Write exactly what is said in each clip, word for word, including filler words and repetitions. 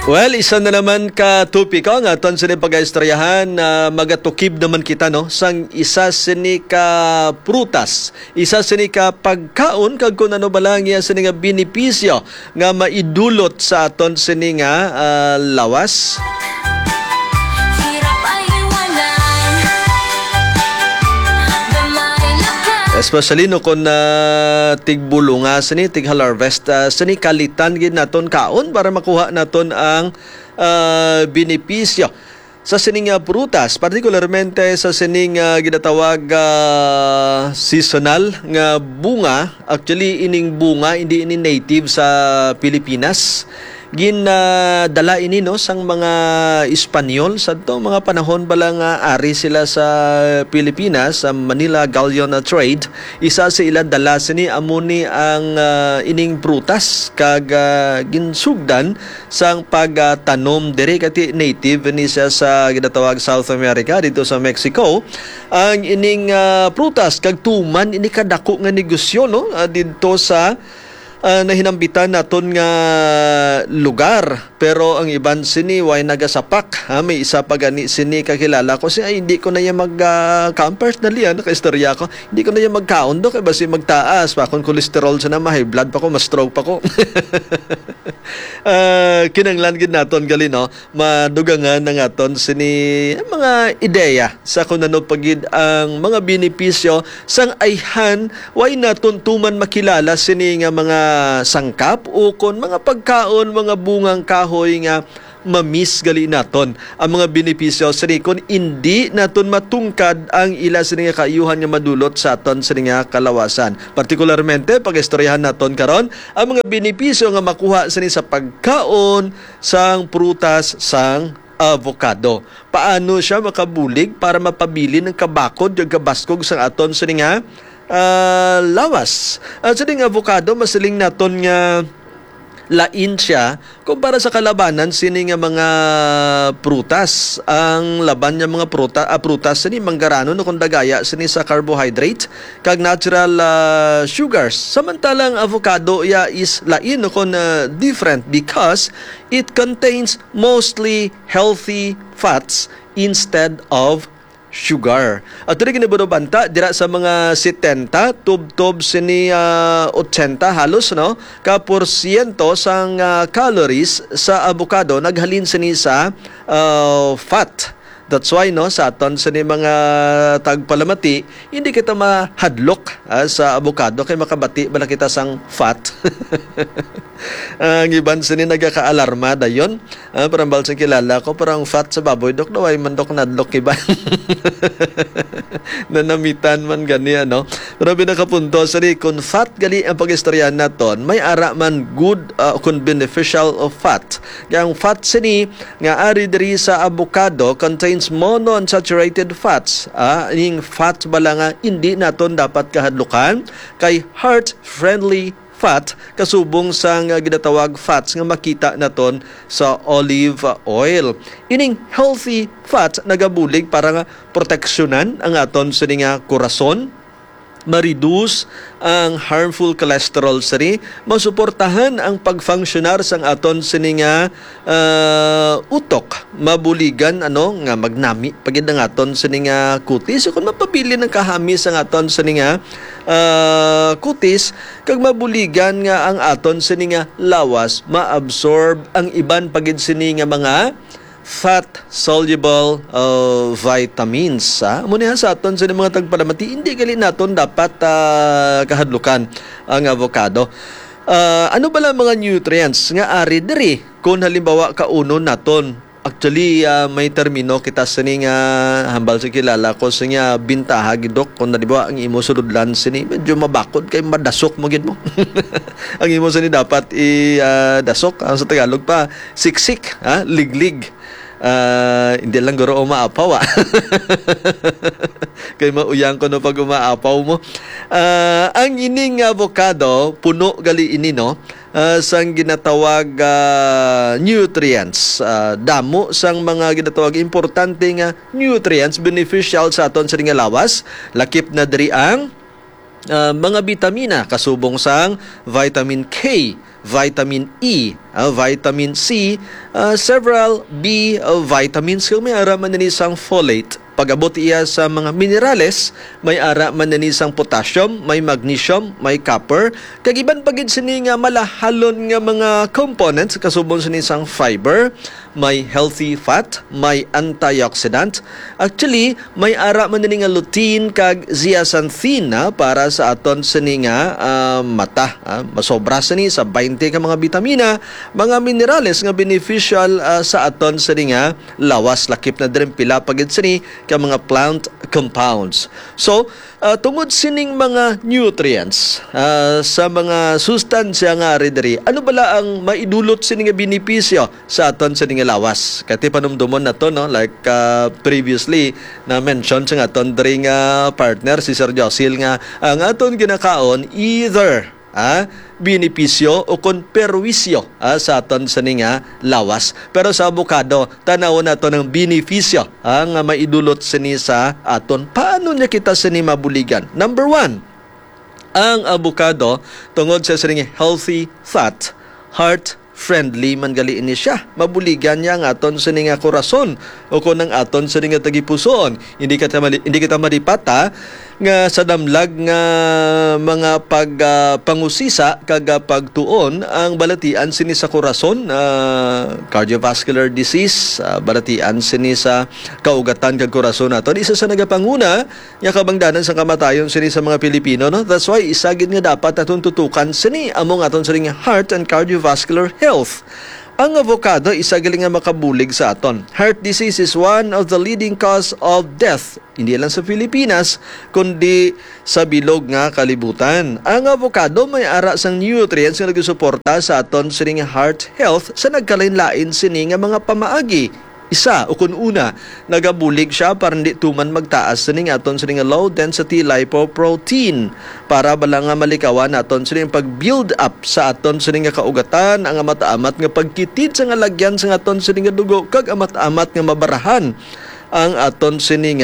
Well, isa na naman ka tupiko nga aton sini pag-istoryahan na uh, magatukib naman kita no sang isa sini ka prutas, isa sini ka pagkaon kag kun ano balang iya sini nga benepisyo nga maidulot sa aton sini nga uh, lawas. Especially no kung uh, tigbulunga sini, tig-harvest uh, sini kalitan gid naton kaon para makuha naton ang uh, benepisyo sa sining uh, prutas, particularmente sa sining uh, ginatawag uh, seasonal nga bunga. Actually ining bunga hindi ini native sa Pilipinas. Ginadala uh, ini no sang mga Espanyol sa to mga panahon bala nga ari sila sa Pilipinas sa Manila Galleon Trade. Isa sa ila dala sini amuni ang uh, ining prutas kag uh, ginsugdan sang pagtanom uh, diri kati native ni siya sa ginatawag South America dito sa Mexico. Ang ining uh, prutas kag tuman ini kadako nga negosyo no uh, dito sa Uh, nahinambitan naton nga lugar, pero ang iban sini way nagasapak. Ha? May isa pa gani sini kakilala ko siya, ay hindi ko na yan mag-kaon uh, personally, ano, kaistorya ko, hindi ko na yan magkaon do, kaya basi magtaas pa kung cholesterol siya na, high blood pa ko, ma-stroke pa ko. uh, kinanglan gid naton gali no, madugangan na aton sini mga ideya sa kung ano pagid ang mga benepisyo sang ayhan way naton tuman makilala sini nga mga sangkap o kon mga pagkaon, mga bungang kahoy nga mamis gali naton ang mga benepisyo sini kon hindi naton matungkad ang ila sini nga kaayuhan nga madulot sa aton sini nga kalawasan. Partikularmente pag-istoryahan naton karon ang mga benepisyo nga makuha sini sa pagkaon sang prutas sang avocado. Paano siya makabulig para mapabili ng kabakod yung kabaskog sa aton sini nga Uh, lawas. At sa ding avocado, masiling naton nga lain siya kumpara sa kalabanan sini nga mga prutas. Ang laban niya mga pruta, ah, prutas sini manggarano no kung dagaya sini sa carbohydrate kag natural uh, sugars. Samantalang avocado ya is lain no kung uh, different because it contains mostly healthy fats instead of sugar. At ito rin banta dira sa mga setenta tub-tub sini uh, eighty halos no ka porsyento sang uh, calories sa avocado naghalin sini sa uh, fat. That's why no sa aton sa ni mga tagpalamati hindi kita mahadlok ah, sa avocado kay makabati bala kita sang fat. Ang iban sa ni nagaka-alarma dayon. Ah, parang balsang kilala ko parang fat sa baboy dok daw ay mandok nadlok iba. Nanamitan man gani ano. Pero binakapunto sa ni kun fat gali ang pag-istoryahan naton may ara man good uh, kun beneficial of fat. Yang fat sini nga ari diri sa avocado contains monounsaturated fats. Ah, ning fat bala nga hindi naton dapat kahadlukan kay heart-friendly fat kasubong sang uh, ginatawag fats nga makita naton sa olive oil. Ining healthy fat nagabulig para nga proteksyonan ang aton sa nga korason, ma-reduce ang harmful cholesterol sini, masuportahan ang pagfunksionar sang aton sini nga uh, utok, mabuligan ano nga magnami pagid ang aton sini nga kutis kung mapabili ng kahamis ang aton sini nga uh, kutis kag mabuligan nga ang aton sini nga lawas maabsorb ang iban pagid sini nga mga fat-soluble uh, vitamins. Ha? Muna sa aton sa mga tagpalamati, hindi gali naton dapat uh, kahadlukan ang avocado. Uh, ano ba lang mga nutrients nga ari diri kung halimbawa kauno naton? Actually, uh, may termino kita sini nga hambal sa kilala ko sa nga bintaha gidok kung nalibawa ang imo suludlan sini medyo mabakod kay madasok mo gid mo. Ang imo sini dapat i-dasok uh, ang sa Tagalog pa siksik, ha? Liglig. Uh, hindi lang guro umaapaw ah. Kay mauyang ko no pag umaapaw mo. Uh, ang ining avocado puno gali ini no uh, sang ginatawag uh, nutrients. Uh, damo sang mga ginatawag importante nga nutrients beneficial sa aton sa nga lawas. Lakip na diri ang uh, mga bitamina kasubong sang vitamin K, vitamin E, uh, vitamin C, uh, several B uh, vitamins kung may ara man nini sang folate. Pag-abot iya sa mga minerales, may ara man nini sang potassium, may magnesium, may copper. Kagiban pagid sini nga malahalon nga mga components kasubon sini sang fiber, may healthy fat, may antioxidant. Actually, may ara man nini nga lutein kag zeaxanthin na para sa aton sini nga uh, mata. Uh, masobra sini sa twenty ka mga bitamina, mga minerales nga beneficial uh, sa aton sini nga lawas, lakip na din pila pagid sini ka mga plant compounds. So, uh, tungod sining mga nutrients uh, sa mga sustansya nga diri, ano bala ang maidulot sining nga benepisyo sa aton sining nga lawas? Kati panumdumon na to, no? Like uh, previously na mention sa aton diri nga partner si Sir Josil nga ang aton ginakaon either ah, benepisyo o kon perwisyo ah, sa aton sa nga lawas. Pero sa avocado, tanaw na to ng benepisyo ang ah, maidulot sini sa aton. Paano niya kita sini mabuligan? Number one, ang avocado tungod sa sini healthy fat, heart friendly man gali ini siya. Mabuligan niya ang aton sa nga korason o kon ang aton sa nga tagipusoon. Hindi kita mali, hindi kita maripata nga sa damlag nga mga pag uh, pangusisa kag uh, pagtuon ang balatian sini sa korason, uh, cardiovascular disease, uh, balatian sini sa kaugatan kag korason naton. Isa sa nagapanguna nga kabangdanan sa kamatayon sini sa mga Pilipino, no? That's why isagid nga dapat atong tutukan sini among aton sini nga heart and cardiovascular health. Ang avocado isa gali nga makabulig sa aton. Heart disease is one of the leading cause of death, hindi lang sa Pilipinas kundi sa bilog nga kalibutan. Ang avocado may ara sang nutrients nga nagsusuporta sa aton sining heart health sa nagkalain-lain sini nga mga pamaagi. Isa o kun una, nagabulig siya para hindi tuman magtaas sining aton sining low density lipoprotein para bala nga malikawan aton sining pag-build up sa aton sining kaugatan, ang amat-amat nga pagkitid sa nga lagyan sa aton sining dugo kag amat-amat nga mabarahan ang aton sining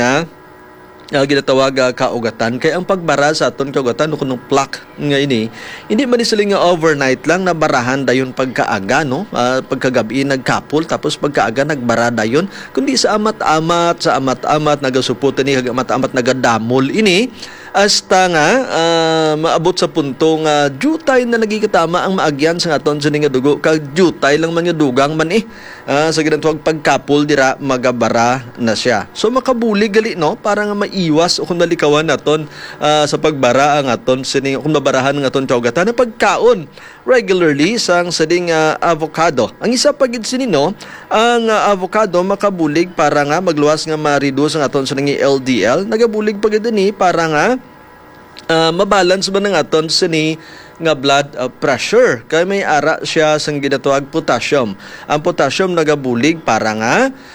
Uh, ginatawag uh, kaugatan. Kaya ang pagbara sa aton kaugatan kung nung plaque nga ini, hindi man sila nga overnight lang nabarahan dayon pagkaaga, no? Uh, pagkagabi nagkapul tapos pagkaaga nagbara dayon, kundi sa amat-amat sa amat-amat nagasupot ni kag amat-amat nagadamol ini hasta nga uh, maabot sa punto nga jutay na nagikatama ang maagyan sa aton sa nga dugo kag jutay lang man nga dugang man eh uh, sa ginatawag pagkapul dira magabara na siya. So makabulig gali, no, para nga maiwas o kung nalikawan naton uh, sa pagbara ang aton sining kung mabarahan ng aton kaugatan na pagkaon regularly sang sading uh, avocado. Ang isa pagid sini, no, ang uh, avocado makabulig para nga magluwas nga ma-reduce ang aton sining L D L. Nagabulig pagid ni para nga Uh, mabalance ba ng aton sini nga blood uh, pressure kay may ara siya sang ginatawag potassium. Ang potassium nagabulig para nga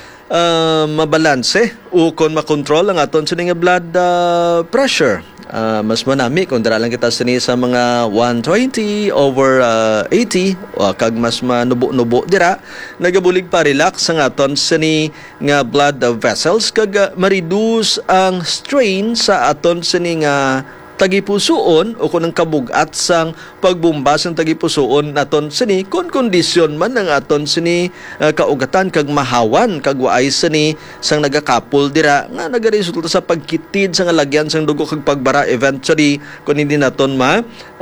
uh, mabalanse o kon makontrol ang aton sini nga blood uh, pressure. Uh, mas manami kung dara lang kita sini sa mga one twenty over uh, eighty o kag mas manubo-nubo dira, nagabulig pa relax ang aton sini nga blood uh, vessels kag uh, ma-reduce ang strain sa aton sini nga tagipusoon o kung ang kabugat sang pagbumbas ng tagipusoon naton sini kung kondisyon man ng aton sini uh, kaugatan kag mahawan kag waay sini sang nagakapul dira nga nagaresulta sa pagkitid sa nga lagyan sang dugo kag pagbara eventually kung hindi naton ma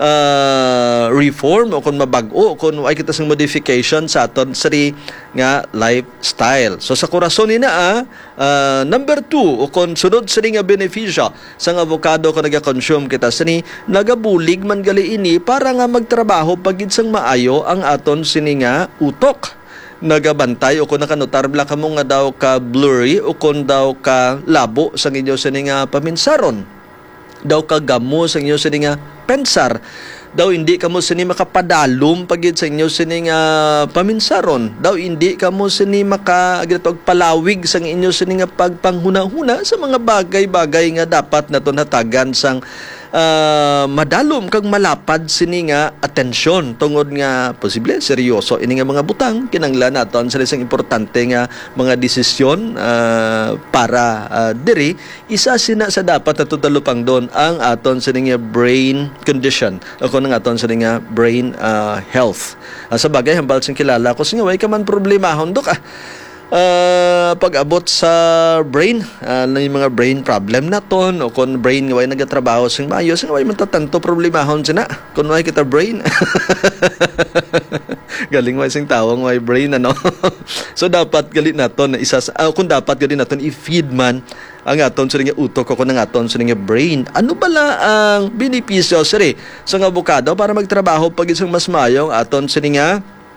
uh, reform o kung mabag-o kung waay kita sang modification sa aton sini nga lifestyle. So sa korason ni na ah, uh, number two o kung sunod sini nga benepisyo sang avocado kung naga-consume kita sini nagabulig man gali ini para nga magtrabaho pagid sang maayo ang aton sini nga utok. Nagabantay o kung nakanotarbla ka mo nga daw ka blurry o kung daw ka labo sa inyo sini nga paminsaron. Daw ka gamo sa inyo sini nga pensar. Daw hindi kamo sini makapadalom pagid sa inyo sini nga paminsaron. Daw hindi kamo sini maka ginatawag palawig sa inyo sini nga pagpanghuna-huna sa mga bagay-bagay nga dapat naton hatagan sang uh, madalom kag malapad sini nga atensyon tungod nga posible seryoso ini nga mga butang kinanglan naton sa isang importante nga mga desisyon uh, para uh, diri isa sina sa dapat na tudalupang doon ang aton sini nga brain condition o kung ang aton sini nga brain uh, health. Uh, sa bagay hambal sing kilala ko singa way ka man problema hondok ah Uh, pag-abot sa brain, uh, na yung mga brain problem naton o kung brain nga way nagatrabaho sing maayos, nga way matatanto problemahon sina kung way kita brain. Galing way sing tawang way brain ano. So dapat gali naton na isa uh, kung dapat gali naton i-feed man ang aton sa nga utok ko ng aton sa nga brain. Ano bala ang benepisyo siri sa nga avocado para magtrabaho pag isang mas maayong aton sa nga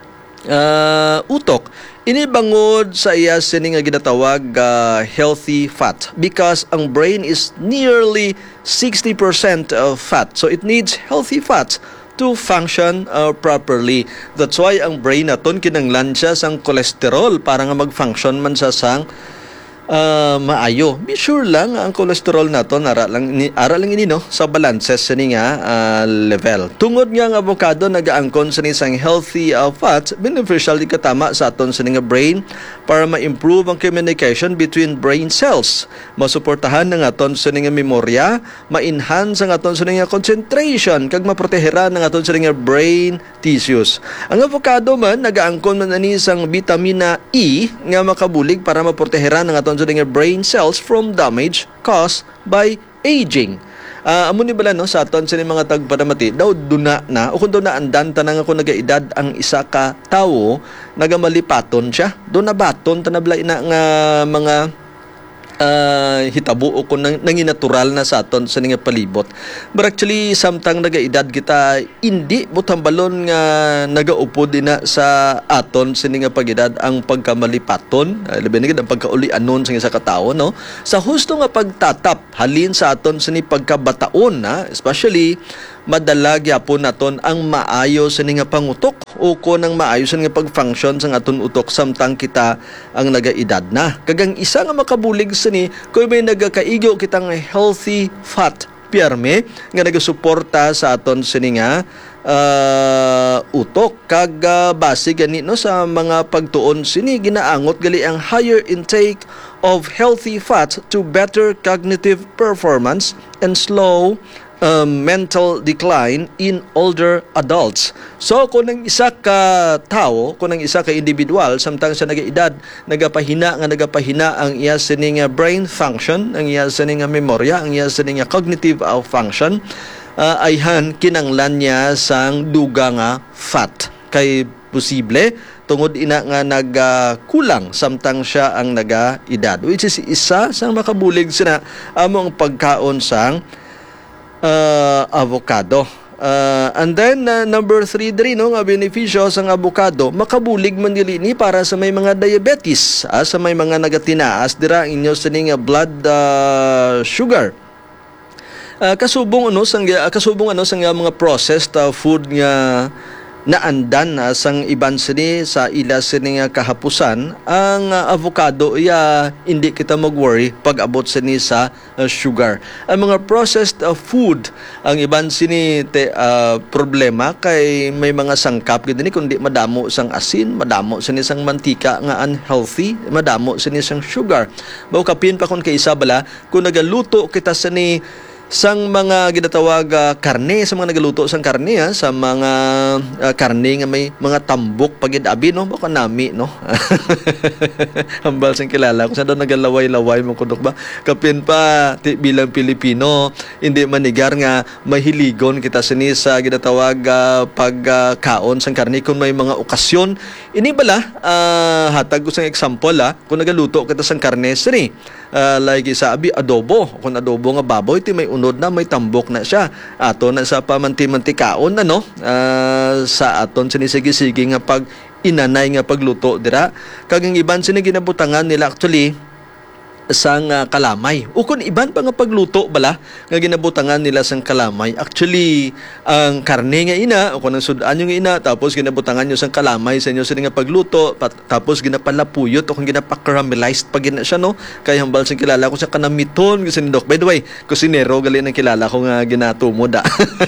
uh, utok? Ini bangod sa iya sini nga ginatawag uh, healthy fat because ang brain is nearly sixty percent of fat. So it needs healthy fats to function uh, properly. That's why ang brain naton kinanglan siya sang cholesterol para nga mag-function man sa sang uh, maayo. Be sure lang ang cholesterol naton ara lang ni ara lang ini no sa balances sa ni nga uh, level. Tungod nga ang avocado nagaangkon sa ni sang healthy uh, fats, beneficial di katama sa aton sa ni nga brain para ma-improve ang communication between brain cells. Masuportahan ng aton sa ni nga memorya, ma-enhance ang aton sa ni nga concentration kag maprotehera ng aton sa ni nga brain tissues. Ang avocado man nagaangkon man ani sang vitamina E nga makabulig para maprotehera ng aton sa nga brain cells from damage caused by aging. Uh, amo ni bala no sa aton sa mga tagpadamati daw duna na o kung daw na andan tanang ako nagaedad ang isa ka tawo nagamalipaton siya do na baton tanablay na nga mga uh, hitabo o kung nang, nanginatural na sa aton sa nga palibot. But actually samtang nagaedad kita hindi butambalon nga nagaupo din na sa aton sa nga pagedad ang pagkamalipaton uh, labi na ang pagkaulianon sa isa ka tawo no sa husto nga pagtatap halin sa aton sa ni pagkabataon na especially madala gyapon naton ang maayo sa nga pangutok o ko nang maayo sa nga pag-function sa aton utok samtang kita ang nagaedad na. Kagang isa nga makabulig sa ni kung may nagakaigo kitang healthy fat pirme nga nagasuporta sa aton sa nga uh, utok kag uh, base gani no sa mga pagtuon sini ginaangot gali ang higher intake of healthy fats to better cognitive performance and slow Uh, mental decline in older adults. So kung ang isa ka tao, kung ang isa ka individual samtang sa nagaedad nagapahina nga nagapahina ang iya sining brain function, ang iya sining memorya, ang iya sining cognitive uh, function, uh, ayhan kinanglan niya sang duga nga fat. Kay posible tungod ina nga nagkulang uh, samtang siya ang nagaedad, which is isa sang makabulig sina amo ang pagkaon sang Uh, avocado. Uh, and then uh, number three diri no nga benepisyo sa avocado makabulig man dili ni para sa may mga diabetes ah, sa may mga nagatinaas dira inyo sa ning blood uh, sugar. Uh, kasubong ano sang uh, kasubong ano sang uh, mga processed uh, food nga naandan uh, sang iban sini sa ila sini nga kahapusan ang uh, avocado ya hindi kita mag-worry pag abot sini sa uh, sugar. Ang mga processed uh, food ang iban sini te, uh, problema kay may mga sangkap gid ni kundi madamo sang asin, madamo sini sang mantika nga unhealthy, madamo sini sang sugar. Mao kapin pa kun kay isa bala kung nagaluto kita sini sang mga ginatawag uh, karne sa mga nagaluto sang karne ha, sa mga uh, karne nga may mga tambok pagid abi no baka nami no hambal sang kilala kung sa daw nagalaway-laway mo kudok ba kapin pa ti, bilang Pilipino hindi manigar nga mahiligon kita sini sa ginatawag uh, pagkaon uh, sang karne kung may mga okasyon ini bala uh, hatag ko sang example ha, kung nagaluto kita sang karne sini uh, like sa abi adobo kung adobo nga baboy ti may unod na may tambok na siya ato na sa pamanti-mantikaon na no uh, sa aton sinisigi-sige nga pag inanay nga pagluto dira kag ang iban sini ginabutangan nila actually sang uh, kalamay. Ukon iban pa nga pagluto bala nga ginabutangan nila sang kalamay. Actually, ang karne nga ina, ukon ang sudan yung ina, tapos ginabutangan nyo sang kalamay sa inyo sa nga pagluto, pat, tapos ginapalapuyot o kung ginapa-caramelized pa gina siya, no? Kaya hambal sing kilala ko sa kanamiton, kasi Doc. By the way, kusinero, gali ng kilala ko nga ginatumoda.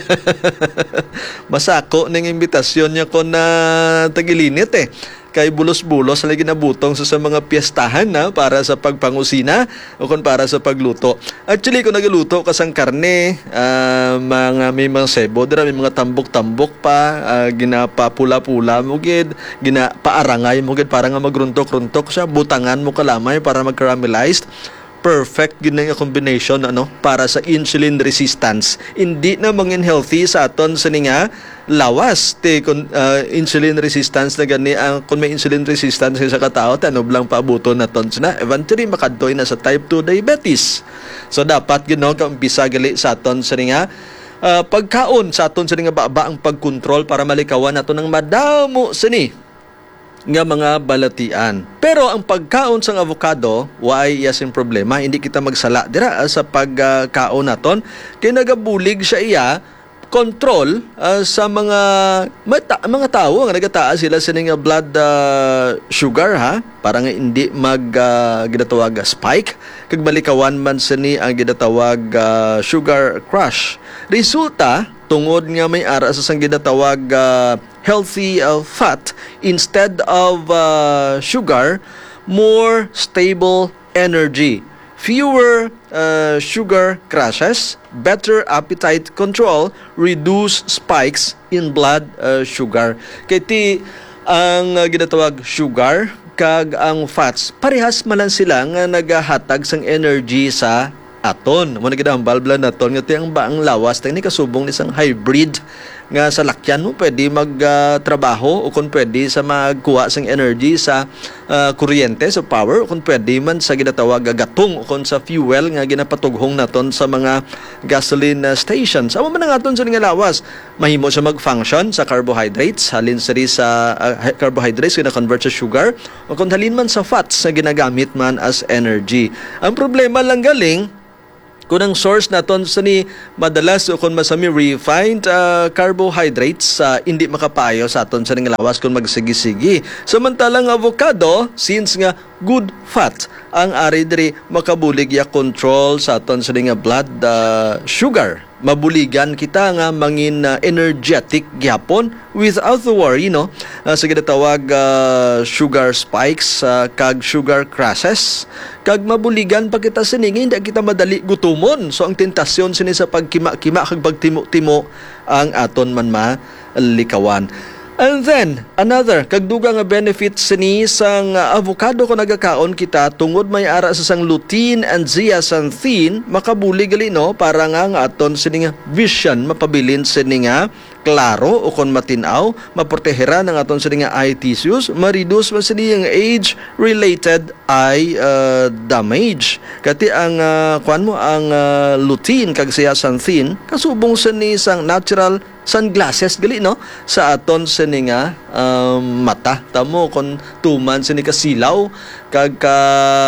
Masako ng imbitasyon niya ko na tagilinit eh. Kay bulos-bulos na ginabutong sa, sa mga piyestahan na para sa pagpangusina o kung para sa pagluto. Actually, kung nagluto ka sang karne, uh, mga, may mga sebo, dira, may mga tambok-tambok pa, uh, ginapapula-pula mo gid, ginapaarangay mo gid para nga magruntok-runtok siya, butangan mo kalamay para mag-caramelized. Perfect gid nga combination ano para sa insulin resistance. Hindi na mangin healthy sa aton sa nga lawas te uh, insulin resistance na gani ang kung may insulin resistance sa katao tanob lang paabuton naton na eventually makadtoy na sa type two diabetes. So dapat gid no kaumpisa gali sa aton sa nga uh, pagkaon sa aton sa nga baba ang pagkontrol para malikawan nato ng madamo sini nga mga balatian. Pero ang pagkaon sang avocado, why yasin problema? Hindi kita magsala dira sa pagkaon naton. Kay nagabulig siya iya control uh, sa mga mata, mga tao nga nagataas sila sa nga blood uh, sugar ha para nga hindi mag uh, ginatawag spike kag balikawan man sa ni ang ginatawag uh, sugar crush. Resulta tungod nga may ara sa sang ginatawag uh, healthy uh, fat instead of uh, sugar, more stable energy, fewer uh, sugar crashes, better appetite control, reduce spikes in blood uh, sugar. Kaya ti ang uh, ginatawag sugar kag ang fats parehas malan sila nga nagahatag sang energy sa aton. Mo na gid ang balbla naton nga ti ang baang lawas tang ni kasubong ni sang hybrid nga sa lakyan mo pwede magtrabaho uh, o kung pwede sa magkuha sang energy sa uh, kuryente, sa power o kung pwede man sa ginatawag gatong o kung sa fuel nga ginapatughong naton sa mga gasoline uh, stations. Amo man nga aton sa nga lawas mahimo siya mag-function sa carbohydrates halin sa sa uh, carbohydrates na convert sa sugar o kung halin man sa fats na ginagamit man as energy. Ang problema lang galing kung ang source naton sa ni madalas o kung masami refined uh, carbohydrates uh, hindi makapayo sa aton sa nga lawas kung magsigi-sigi. Samantalang avocado, since nga good fat ang ari diri makabulig ya control sa aton sa nga blood uh, sugar. Mabuligan kita nga mangin uh, energetic gyapon without the worry no uh, sa ginatawag uh, sugar spikes uh, kag sugar crashes kag mabuligan pa kita siningi hindi kita madali gutumon. So ang tentasyon sini sa pagkima-kima kag pagtimo-timo ang aton man malikawan. And then, another, kagduga nga benefits ni sang uh, avocado kung nagakaon kita tungod may ara sa sang lutein and zeaxanthin, makabuli gali no, para nga nga aton sini nga vision, mapabilin sini nga klaro o kung matinaw, maprotehera ng aton sini nga eye tissues, ma-reduce man sini ang age-related eye uh, damage. Kati ang, uh, kuan mo, ang uh, lutein kag zeaxanthin, kasubong sini sang natural sunglasses gali no sa aton sini nga um, mata tamo kon tuman sini kasilaw kag ka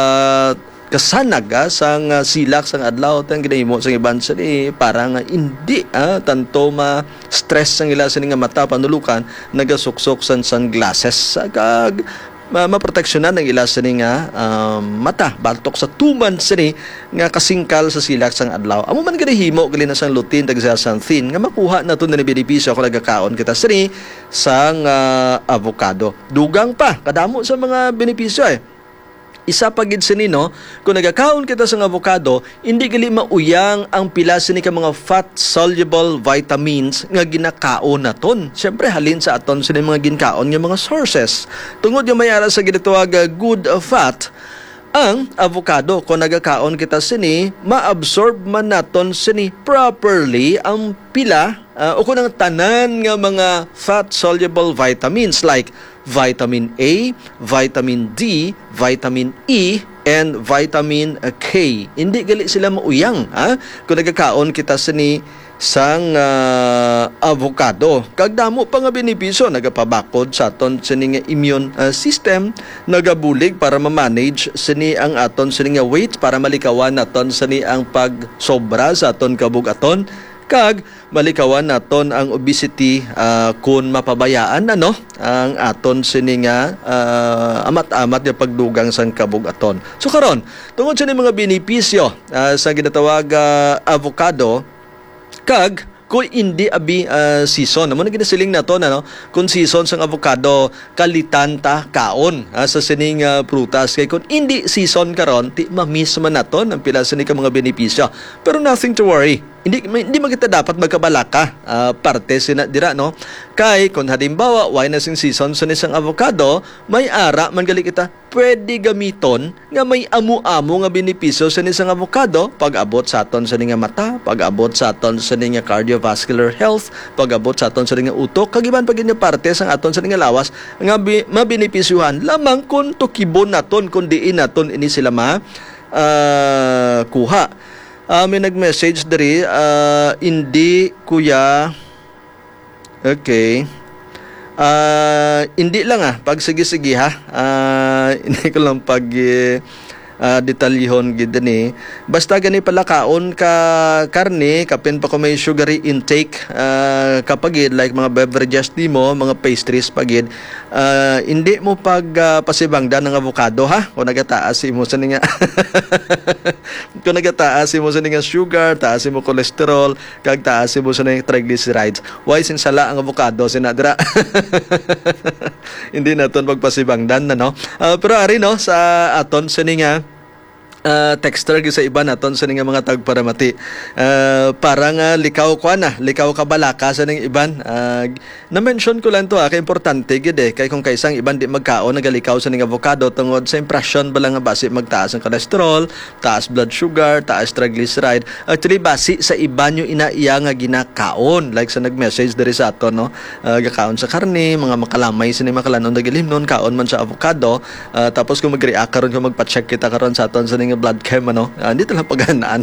kasanag ah, sang uh, silak sang adlaw tang ginahimo sang iban sini para nga hindi ah, tanto ma stress sang ila sini nga mata panulukan nagasuksok san sunglasses kag ma maproteksyonan ng ila sini nga um, mata baltok sa tuman sini nga kasingkal sa silak sang adlaw. Amo man gani himo gali na sang lutein tag zeaxanthin nga makuha nato na ni benepisyo kung nagakaon kita sini sang uh, avocado. Dugang pa kadamo sa mga benepisyo eh. Isa pa gid sini no, kung nagakaon kita sa avocado, hindi gali mauyang ang pila sini ka mga fat-soluble vitamins nga ginakaon naton. Siyempre halin sa aton sini mga ginkaon nga mga sources. Tungod yung mayara sa ginatawag good fat, ang avocado kung nagakaon kita sini, ma-absorb man naton sini properly ang pila uh, o kunang tanan nga mga fat-soluble vitamins like vitamin A, vitamin D, vitamin E, and vitamin K. Hindi gali sila mauyang. Ha? Kung nagkakaon kita sa ni sang uh, avocado, kagdamo pa nga benepisyo nagapabakod sa aton sini nga immune uh, system, nagabulig para ma-manage sini ang aton sini nga weight, para malikawan naton sini ang pagsobra sa aton kabug-aton, kag malikawan naton ang obesity uh, kung mapabayaan ano ang aton sini nga uh, amat-amat nga pagdugang sang kabug-aton. So karon tungod sa mga benepisyo uh, sa ginatawag uh, avocado, kag kung hindi abi uh, season, amo na ginasiling nato na no, kung season sang avocado kalitan ta kaon uh, sa sining uh, prutas, kay kung hindi season karon ti ma-miss man nato ang pila sa ni ka mga benepisyo. Pero nothing to worry, hindi hindi man kita dapat magkabalaka uh, parte sina dira no, kay kung halimbawa why na sing season sa isang avocado, may ara man gali kita pwede gamiton nga may amo-amo nga benepisyo sa isang avocado pag-abot sa aton sa nga mata, pag-abot sa aton sa nga cardiovascular health, pag-abot sa aton sa nga utok, kag iban pag parte sa aton sa nga lawas nga bi- mabenepisyuhan lamang kung tukibon naton, kung diin naton ini sila ma uh, kuha. Uh, may nag-message dari, uh, hindi kuya, okay, uh, hindi lang ah, pag sige-sige ha, uh, hindi ko lang pag uh, uh, detalyihon gid ni, basta gani pala kaon ka karne, kapin pa ko may sugary intake uh, kapagid like mga beverages di mo, mga pastries pagid, uh, hindi mo pag uh, pasibangdan ng avocado ha, kung nagataas mo sa nga kung nagataas mo sa nga sugar, taas mo cholesterol, kag taas mo sa nga triglycerides, why sinsala ang avocado sinadra hindi naton pagpasibangdan na no. Uh, pero ari no sa aton sa nga Uh, texter sa iba naton sa nga mga tagparamati, uh, parang uh, likaw ko na likaw ka balaka sa ning iban, uh, na-mention ko lang to ah, kay importante gid eh, kay kung kaisang iban di magkaon nagalikaw sa ning avocado tungod sa impression bala nga basi magtaas ang cholesterol, taas blood sugar, taas triglyceride, actually basi sa iban yung inaiya nga ginakaon, like sa nag-message diri sa aton no, uh, gakaon sa karne, mga makalamay sa makalanon nagilimnon, kaon man sa avocado, uh, tapos kung mag-react karon, kung magpa-check kita karon sa aton sa ning blood chem ano, uh, hindi talang paghanaan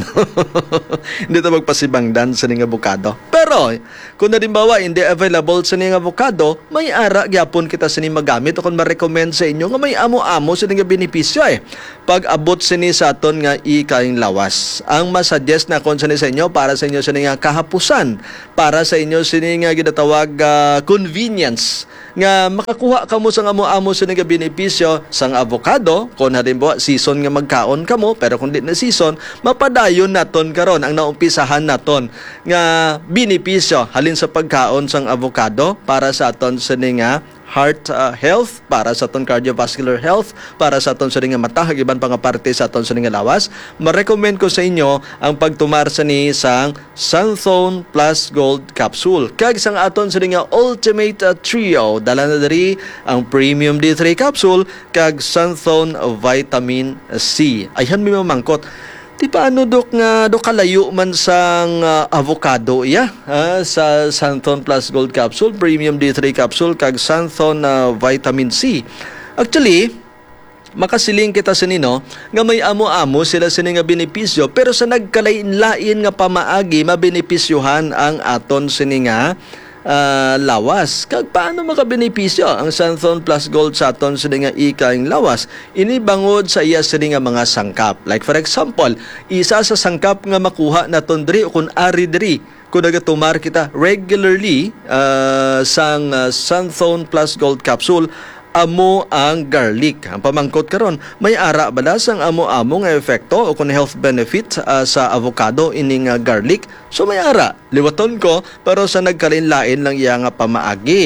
hindi ta magpasibangdan sa ning avocado. Pero kung nalimbawa hindi available sa ning avocado, may ara gyapon kita sini magamit o kung ma-recommend sa inyo nga may amo-amo sa ning benepisyo eh, pag abot sini sa aton nga ikaing lawas. Ang masuggest na kon sini sa inyo para sa inyo sini nga kahapusan, para sa inyo sini nga ginatawag uh, convenience nga makakuha kamo sa amo-amo sa ning benepisyo sang avocado kung halimbawa season nga magkaon kamo, pero kung di na season, mapadayon naton karon ang naumpisahan naton nga benepisyo halin sa pagkaon sang avocado para sa aton sa nga heart uh, health, para sa aton cardiovascular health, para sa aton sa nga mata, iban pa nga parte sa aton sa nga lawas. Ma-recommend ko sa inyo ang pagtumar sa ni sang Sunthone Plus Gold Capsule. Kag sang aton sa nga Ultimate uh, Trio, dala na diri ang Premium D three Capsule kag Sunthone Vitamin C. Ayhan mi mamangkot, di paano dok nga do kalayo man sang uh, avocado iya uh, sa Sunthone Plus Gold Capsule, Premium D three Capsule kag Sunthone uh, Vitamin C. Actually, makasiling kita sa nino nga may amo-amo sila sini nga benepisyo, pero sa nagkalain-lain nga pamaagi mabenepisyohan ang aton sini nga uh, lawas. Kag paano makabenepisyo ang Sunthone Plus Gold sa aton sa nga ikaing lawas? Inibangod sa iya sa nga mga sangkap. Like for example, isa sa sangkap nga makuha naton diri o kun ari diri kung nagatumar kita regularly uh, sang uh, Sunthone Plus Gold Capsule, amo ang garlic. Ang pamangkot karon, may ara bala sang amo-amo nga epekto o kung health benefit uh, sa avocado ining uh, garlic. So may ara, liwaton ko, pero sa nagkalinlain lang iya nga pamaagi.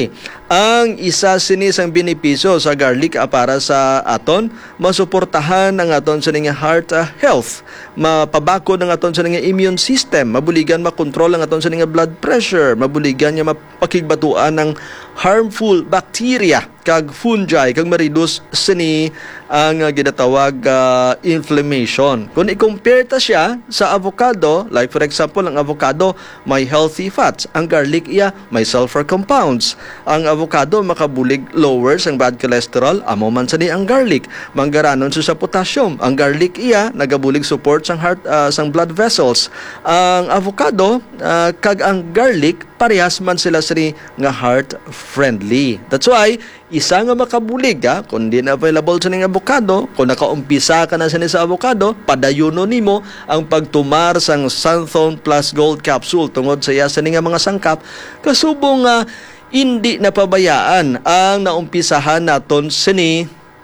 Ang isa sini sang benepisyo sa garlic ah, para sa aton masuportahan ang aton sa nga heart ah, health, mapabakod ang aton sa nga immune system, mabuligan makontrol ang aton sa nga blood pressure, mabuligan niya mapakigbatuan ng harmful bacteria kag fungi kag ma-reduce sini ang uh, ginatawag uh, inflammation. Kung i-compare ta siya sa avocado, like for example, ang avocado may healthy fats, ang garlic iya may sulfur compounds. Ang avocado makabulig lowers ang bad cholesterol, amo man sa ni ang garlic. Manggaranon sa potassium. Ang garlic iya nagabulig support sang heart uh, sang blood vessels. Ang avocado uh, kag ang garlic parehas man sila sini nga heart friendly. That's why isa nga makabulig ha, kung di na available sa ning avocado, kung nakaumpisa ka na sa sa avocado, padayuno nimo ang pagtumar sang Sunthorn Plus Gold Capsule tungod sa iya sa nga mga sangkap kasubong nga uh, hindi napabayaan ang naumpisahan naton sini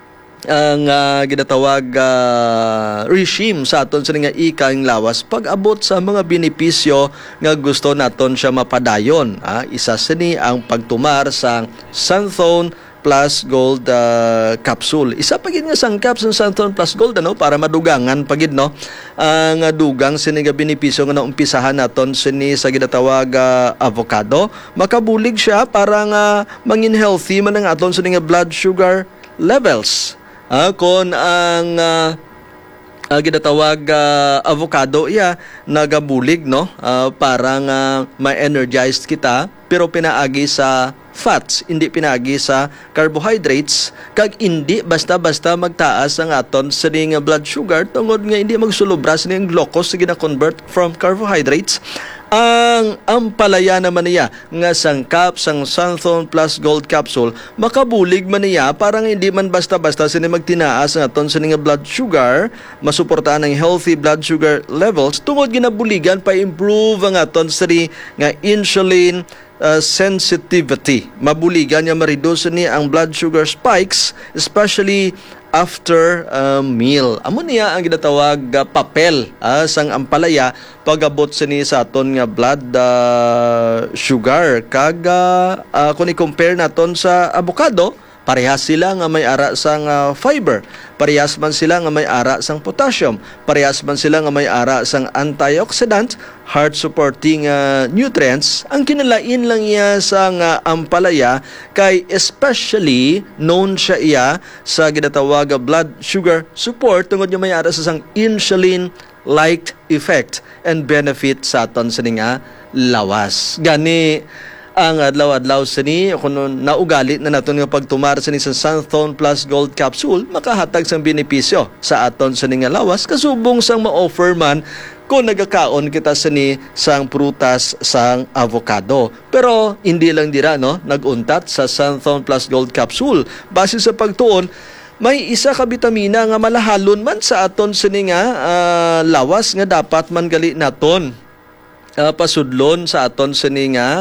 ang uh, ginatawag uh, regime sa aton sa nga ikaing lawas pag-abot sa mga benepisyo nga gusto naton siya mapadayon. Ah, isa sini ang pagtumar sa Sunthorn Plus Gold uh, Capsule. Isa pa gid nga sangkap sa Sunthorn Plus Gold ano para madugangan pagid no ang uh, dugang sini nga benepisyo nga naumpisahan naton sini sa ginatawag uh, avocado. Makabulig siya para nga mangin healthy man ang aton sini nga blood sugar levels. Ah, kon ang uh, uh, ginatawag uh, avocado iya nagabulig no uh, para nga ma-energized kita pero pinaagi sa fats, hindi pinagi sa carbohydrates, kag hindi basta-basta magtaas ang aton sa nga blood sugar tungod nga hindi magsulubra sa nga glucose sa gina-convert from carbohydrates. Ang ampalaya naman niya nga sangkap sang Sunthorn Plus Gold Capsule makabulig man niya parang hindi man basta-basta sini magtinaas ang aton sa nga blood sugar, masuportahan ang healthy blood sugar levels tungod ginabuligan pa improve ang aton sa nga insulin Uh, sensitivity. Mabuligan niya ma-reduce ni ang blood sugar spikes especially after a meal. Amo niya ang ginatawag uh, papel uh, sang ampalaya pag-abot sini sa aton nga blood uh, sugar kag uh, uh, kung i-compare naton sa avocado, parehas sila nga may ara sang uh, fiber, parehas man sila nga may ara sang potassium, parehas man sila nga may ara sang antioxidant, heart supporting uh, nutrients. Ang kinalain lang iya sa nga ampalaya kay especially known siya iya sa ginatawag blood sugar support tungod niya may ara sa sang insulin like effect and benefit sa aton sa nga lawas. Gani ang adlaw-adlaw sini kung naugali na naton nga pagtumar sini sa Sunthorn Plus Gold Capsule makahatag sang benepisyo sa aton sini nga lawas kasubong sang ma-offer man kung nagakaon kita sini sang prutas sang avocado. Pero hindi lang dira no naguntat sa Sunthorn Plus Gold Capsule base sa pagtuon may isa ka bitamina nga malahalon man sa aton sini nga uh, lawas nga dapat man gali naton Uh, pasudlon sa aton sini nga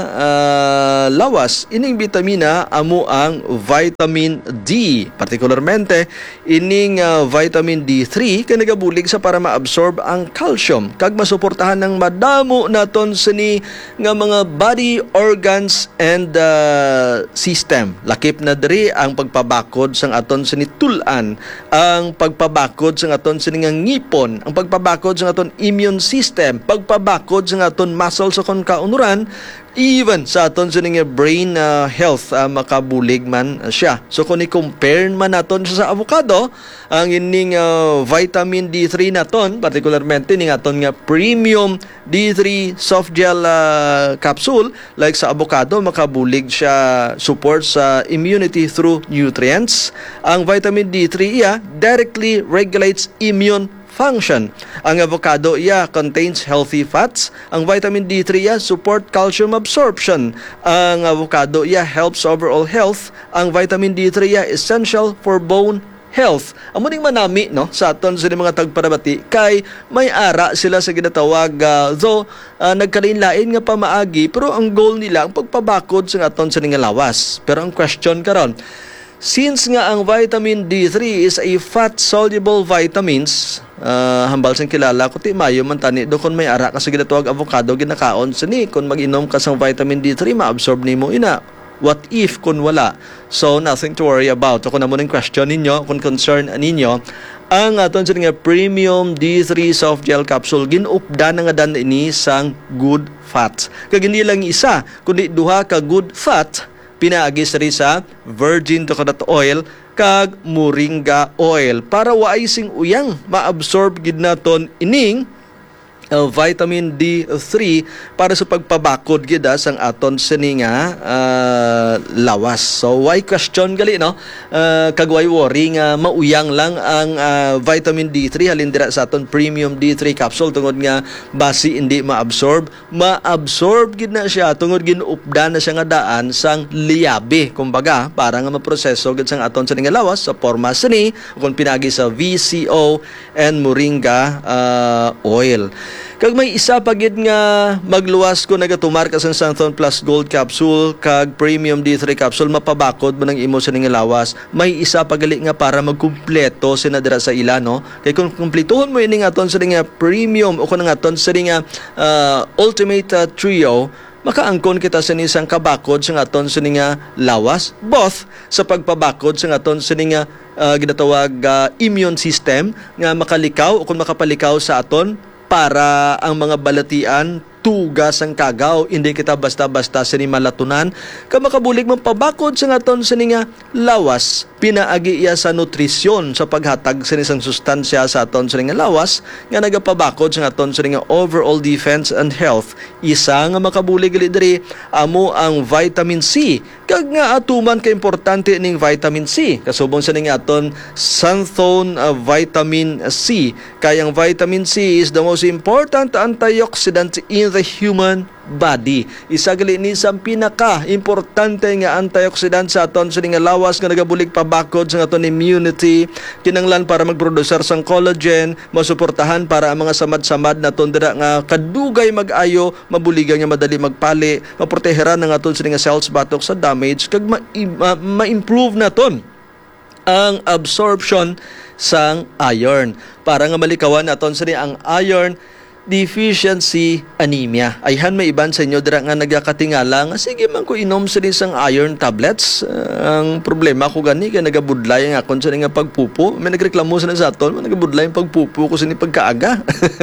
uh, lawas. Ining bitamina amo ang vitamin D, particularmente ining uh, vitamin D three kay nagabulig sa para maabsorb ang calcium kag masuportahan ng madamo naton sini nga mga body organs and uh, system. Lakip na diri ang pagpabakod sang aton sini tulan, ang pagpabakod sang aton sini nga ngipon, ang pagpabakod sang aton immune system, pagpabakod sang aton muscle sa kon kaunuran, even sa aton sa nga brain uh, health uh, makabulig man uh, siya. So kung i-compare man naton sa avocado, ang ining uh, vitamin D three naton, particularmente ning aton nga premium D three soft gel uh, capsule, like sa avocado makabulig siya support sa immunity through nutrients. Ang vitamin D three iya directly regulates immune function. Ang avocado iya contains healthy fats. Ang vitamin D three iya support calcium absorption. Ang avocado iya helps overall health. Ang vitamin D three iya essential for bone health. Amo ning manami no sa aton sa mga tagparabati kay may ara sila sa ginatawag uh, though uh, nagkalain-lain nga pamaagi pero ang goal nila ang pagpabakod sa aton sa nga lawas. Pero ang question karon, since nga ang vitamin D three is a fat-soluble vitamins, uh, hambal sang kilala ko ti mayo man tani do kon may ara ka sa ginatawag avocado ginakaon sini kon mag-inom ka sang vitamin D three maabsorb nimo ina What if kung wala? So, nothing to worry about. So, kung na muna yung question ninyo, kung concern ninyo, ang aton sa nga Premium D three Soft Gel Capsule, ginupda na nga dan ini sang good fat. Kag hindi lang isa, kundi duha ka good fat, pinaagis rin sa virgin coconut oil, kag moringa oil para waay sing uyang maabsorb gid naton ining uh, vitamin D three para sa pagpabakod gid sang aton sini nga uh, lawas. So why question gali no? Uh, kag why worry nga mauyang lang ang uh, vitamin D three halin dira sa aton Premium D three capsule tungod nga basi hindi maabsorb, maabsorb gid na siya tungod ginuupda na siya nga daan sang liyabe kumbaga para nga maproseso gid sang aton sini nga lawas sa porma sini kung pinagi sa V C O and moringa uh, oil. Kag may isa pa gid nga magluwas ko nagatumar ka sang Santhon Plus Gold Capsule kag Premium D three Capsule mapabakod mo ng imo sa nga lawas. May isa pa gali nga para magkumpleto sina dira sa ila no. Kay kung kumpletohon mo ini nga aton sa nga Premium o kun nga aton sa nga uh, Ultimate uh, Trio, makaangkon kita sa isang kabakod sa aton sa nga lawas, both sa pagpabakod sa aton sa nga uh, ginatawag uh, immune system nga makalikaw o kung makapalikaw sa aton para ang mga balatian tugas ang kagaw, hindi kita basta-basta sini malatunan. Ka makabulig mong pabakod sa aton sini nga lawas, pinaagi iya sa nutrisyon sa paghatag sa isang sustansya sa aton sini nga lawas nga nagapabakod sa aton sini nga overall defense and health. Isa nga makabulig gali diri amo ang vitamin C. Kag nga atuman ka importante ning vitamin C. Kasubong sa ning aton Santhone uh, vitamin C. Kayang vitamin C is the most important antioxidant in the human body. Isa gali ni sa pinaka importante nga antioxidant sa aton sa nga lawas nga nagabulig pabakod sa aton immunity, kinanglan para magproducer sang collagen, masuportahan para ang mga samad-samad naton dira nga kadugay mag-ayo, mabuligan nga madali magpali, maproteheran ang aton sa nga cells batok sa damage kag ma-improve naton ang absorption sang iron para nga malikawan naton sa ang iron deficiency anemia. Ayhan may iban sa inyo dira nga nagakatingala nga sige man ko inom sa isang iron tablets. Uh, ang problema ko gani kay nagabudlay nga kon sa nga pagpupo. May nagreklamo sa sa aton, nagabudlay ang pagpupo ko sa ni pagkaaga.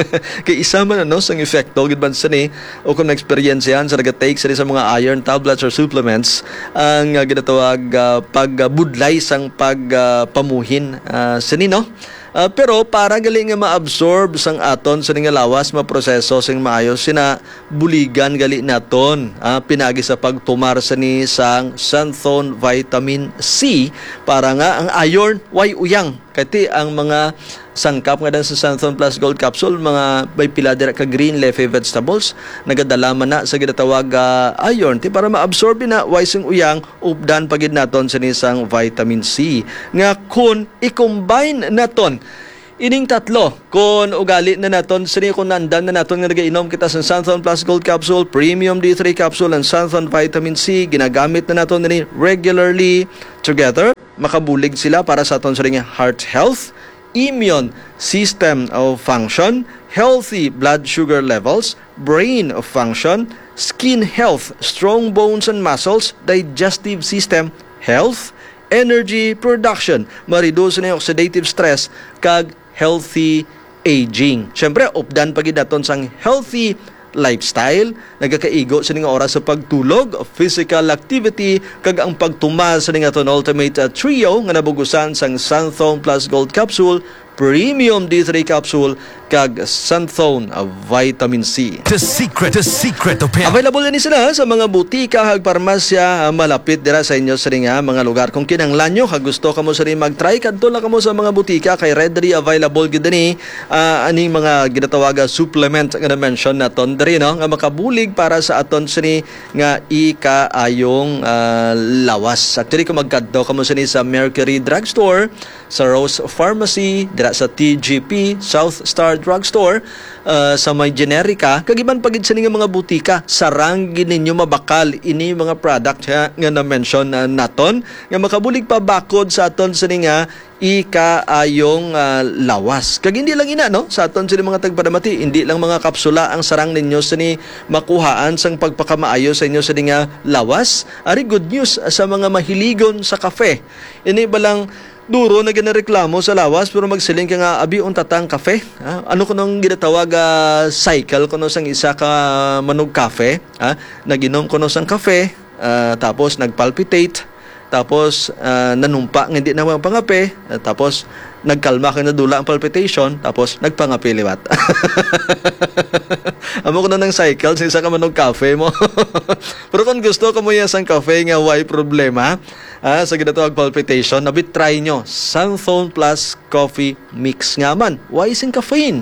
Kay isa man ano sang epekto gid ban sa ni o kung na-experience yan sa naga-take sa sa mga iron tablets or supplements ang uh, ginatawag uh, pagbudlay sang pagpamuhin uh, sa ni no. Uh, pero para gali nga ma-absorb sang aton sa nga lawas maproseso sing maayo sina buligan gali naton uh, pinagi sa pagtumar sa ni sang Santhone vitamin C para nga ang iron way uyang kati ang mga sangkap nga dan sa Santhone Plus Gold Capsule mga may pila dira ka green leafy vegetables nagadala man na sa ginatawag uh, iron ti para ma-absorb na way sing uyang updan pagid naton sa ni sang vitamin C nga kun i-combine naton ining tatlo kung ugali na naton sini kung nandan na naton nga nagainom kita sa Santhone Plus Gold Capsule, Premium D three Capsule and Santhone Vitamin C, ginagamit na naton ni regularly together, makabulig sila para sa aton sa heart health, immune system of function, healthy blood sugar levels, brain of function, skin health, strong bones and muscles, digestive system health, energy production, ma-reduce na yung oxidative stress kag healthy aging. Siyempre, updan pagid naton sang healthy lifestyle, nagakaigo sa nga oras sa pagtulog, physical activity, kag ang pagtumas sa nga ton Ultimate uh, Trio nga nabugusan sang Santhone Plus Gold Capsule, Premium D three Capsule, kag Santhone uh, Vitamin C. The secret, the secret of health. Available din sila sa mga butika hag parmasya uh, malapit dira sa inyo sa nga mga lugar. Kung kinanglan nyo, kag gusto ka mo sa rin mag-try, kadto lang ka mo sa mga butika kay readily available gid ni uh, aning mga ginatawaga supplement nga na-mention naton diri no nga makabulig para sa aton sini nga ikaayong uh, lawas. Actually kung magkadto ka mo sa ni sa Mercury Drugstore, sa Rose Pharmacy, dira sa T G P, South Star Drugstore, uh, sa may generika, kagiban pagid sa nga mga butika, sarang gininyo mabakal ini mga product ha, nga na-mention uh, naton, nga makabulig pa bakod sa aton sa nga ikaayong uh, lawas. Kag hindi lang ina no, sa aton sini mga tagpadamati, hindi lang mga kapsula ang sarang ninyo sa ni makuhaan sang pagpakamaayo sa inyo sa nga lawas. Ari good news sa mga mahiligon sa kafe. Ini balang duro na ginareklamo sa lawas pero magsiling ka nga abi untatang kafe. Ha? Ano ko nang ginatawag uh, cycle kuno sang isa ka manog kafe, ha? Naginom kuno sang kafe, uh, tapos nagpalpitate, tapos uh, nanumpa nga hindi na pangape, uh, tapos nagkalma ka na dula ang palpitation, tapos nagpangape liwat. Amo ko na ng cycle sa isa ka manog kafe mo. Pero kung gusto ka mo yan sang kafe nga way problema, ah, sa ginatawag palpitation, nabit try nyo Sunthone Plus Coffee Mix nga man. Why sing caffeine?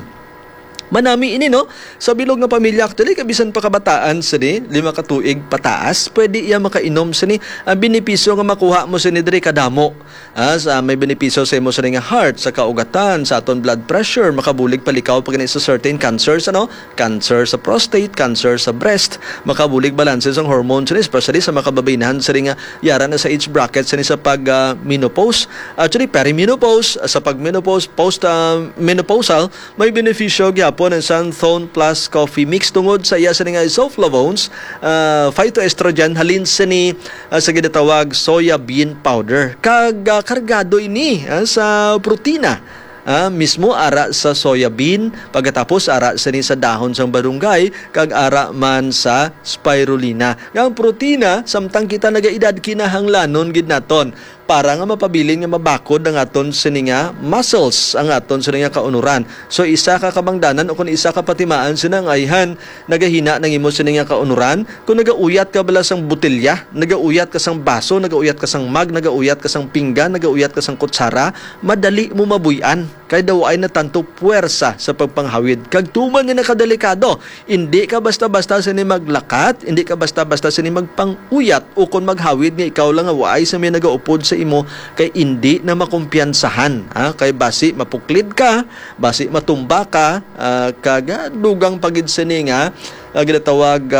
Manami ini no, sa bilog nga pamilya actually kabisan pa kabataan sini, lima ka tuig pataas, pwede iya makainom sini. Ang benepisyo nga makuha mo sini diri kadamo. Ah, sa may benepisyo sa imo sini nga heart, sa kaugatan, sa aton blood pressure, makabulig palikaw pag sa certain cancers ano, cancer sa prostate, cancer sa breast, makabulig balances ang hormones sini, especially sa makababainahan sini nga yara na sa age bracket sini sa pag uh, menopause, actually perimenopause, sa pag menopause, post uh, menopausal, may benepisyo gyapon po ng Sunthone Plus Coffee Mix tungod sa iya sa nga isoflavones, uh, phytoestrogen, halin sa ni uh, sa ginatawag soya bean powder. Kag uh, kargado ini uh, sa protina. Ah, mismo ara sa soya bean, pagkatapos ara sa ni sa dahon sang barunggay, kag ara man sa spirulina. Ang protina samtang kita nagaedad kinahanglanon gid naton para nga mapabilin nga mabakod ang aton sini nga muscles, ang aton sini nga kaunuran. So isa ka kabangdanan o kung isa ka patimaan sinang ayhan nagahina nang imo sini nga kaunuran, kung nagauyat ka bala sang botelya, nagauyat ka sang baso, nagauyat ka sang mug, nagauyat ka sang pinggan, nagauyat ka sang kutsara, madali mo mabuyan. Kaya daw ay natanto puwersa sa pagpanghawid. Kag tuman niya nakadelikado. Hindi ka basta-basta sini maglakat, hindi ka basta-basta sini magpanguyat o kung maghawid nga ikaw lang nga waay sa may nagaupod sa imo kay hindi na makumpiyansahan. Ha? Kay basi mapuklid ka, basi matumba ka, uh, kaga dugang pagid sini nga uh, ginatawag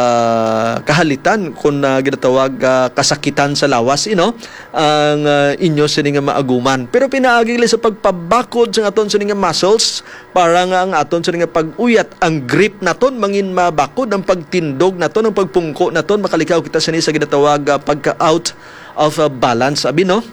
uh, kahalitan kung uh, ginatawag uh, kasakitan sa lawas ino ang uh, inyo sini nga maaguman. Pero pinaagi sa pagpabakod sa aton sini nga muscles para nga ang aton sini nga pag-uyat, ang grip naton mangin mabakod, ang pagtindog naton, ang pagpungko naton, makalikaw kita sini sa ginatawag uh, pagka-out of uh, balance abi no.